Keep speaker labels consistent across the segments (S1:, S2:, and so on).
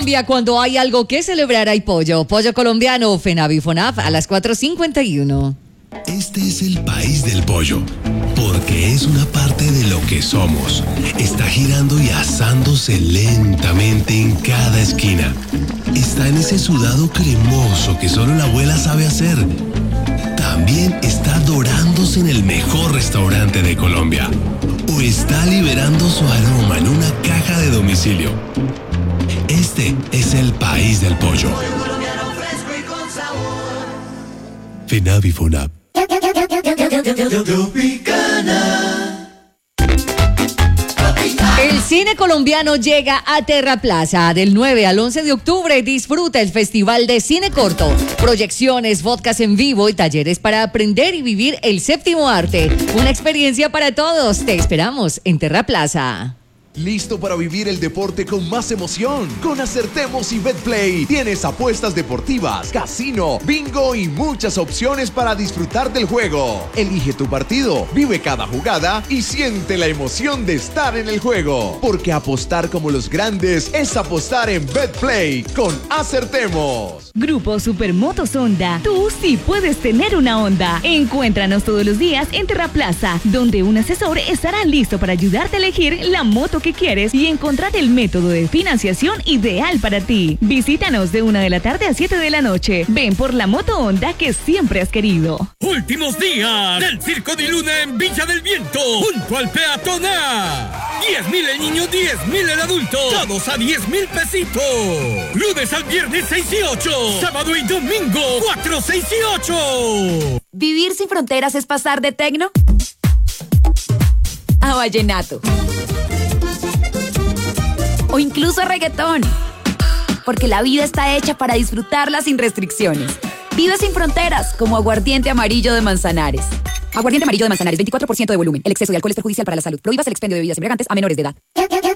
S1: Colombia, cuando hay algo que celebrar hay pollo. Pollo colombiano, FENAVI FONAF a las 4:51.
S2: Este es el país del pollo, porque es una parte de lo que somos. Está girando y asándose lentamente en cada esquina. Está en ese sudado cremoso que solo la abuela sabe hacer. También está dorándose en el mejor restaurante de Colombia. O está liberando su aroma en una caja de domicilio. Este es el país del pollo. FENAVI FONAP.
S1: El cine colombiano llega a Terraplaza. Del 9 al 11 de octubre disfruta el Festival de Cine Corto. Proyecciones, vodkas en vivo y talleres para aprender y vivir el séptimo arte. Una experiencia para todos. Te esperamos en Terraplaza.
S3: ¿Listo para vivir el deporte con más emoción? Con Acertemos y Betplay tienes apuestas deportivas, casino, bingo y muchas opciones para disfrutar del juego. Elige tu partido, vive cada jugada y siente la emoción de estar en el juego. Porque apostar como los grandes es apostar en Betplay con Acertemos.
S4: Grupo Supermotos Honda. Tú sí puedes tener una Honda. Encuéntranos todos los días en Terraplaza, donde un asesor estará listo para ayudarte a elegir la moto que quieres y encontrar el método de financiación ideal para ti. Visítanos de 1 de la tarde a 7 de la noche. Ven por la moto Honda que siempre has querido.
S5: Últimos días del Circo de Luna en Villa del Viento, junto al peatonal. 10,000 el niño, 10,000 el adulto. Todos a 10,000 pesitos. Lunes al viernes 6 y 8. Sábado y domingo 4, 6 y 8.
S6: ¿Vivir sin fronteras es pasar de tecno a vallenato? O incluso reggaetón. Porque la vida está hecha para disfrutarla sin restricciones. Vive sin fronteras, como Aguardiente Amarillo de Manzanares. Aguardiente Amarillo de Manzanares, 24% de volumen. El exceso de alcohol es perjudicial para la salud. Prohíbas el expendio de bebidas embriagantes a menores de edad.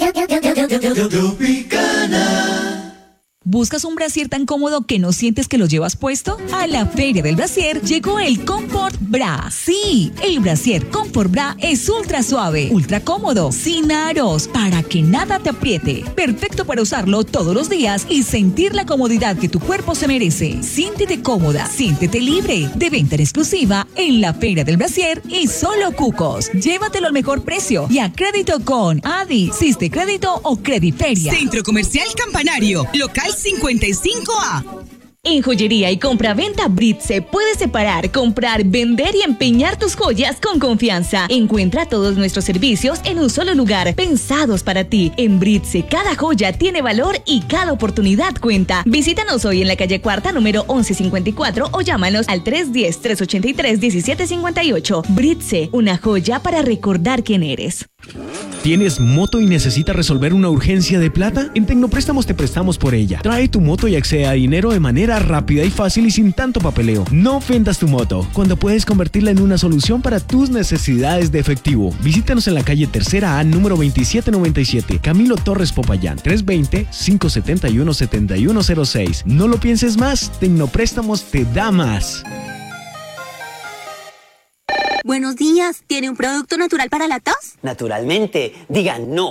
S4: ¿Buscas un brasier tan cómodo que no sientes que lo llevas puesto? A la Feria del Brasier llegó el Comfort Bra. Sí, el brasier Comfort Bra es ultra suave, ultra cómodo, sin aros, para que nada te apriete. Perfecto para usarlo todos los días y sentir la comodidad que tu cuerpo se merece. Siéntete cómoda, siéntete libre. De venta en exclusiva en la Feria del Brasier y solo Cucos. Llévatelo al mejor precio y a crédito con Adi, Siste Crédito o Crediferia.
S7: Centro Comercial Campanario, local 55A.
S4: En joyería y compra-venta Britse puedes separar, comprar, vender y empeñar tus joyas con confianza. Encuentra todos nuestros servicios en un solo lugar, pensados para ti. En Britse, cada joya tiene valor y cada oportunidad cuenta. Visítanos hoy en la calle Cuarta, número 1154 o llámanos al 310-383-1758. Britse, una joya para recordar quién eres.
S8: ¿Tienes moto y necesitas resolver una urgencia de plata? En Tecnopréstamos te prestamos por ella. Trae tu moto y accede a dinero de manera rápida y fácil y sin tanto papeleo. No vendas tu moto, cuando puedes convertirla en una solución para tus necesidades de efectivo. Visítanos en la calle Tercera A, número 2797, Camilo Torres Popayán, 320-571-7106. No lo pienses más, Tecnopréstamos te da más.
S9: Buenos días, ¿tiene un producto natural para la tos?
S10: Naturalmente, diga no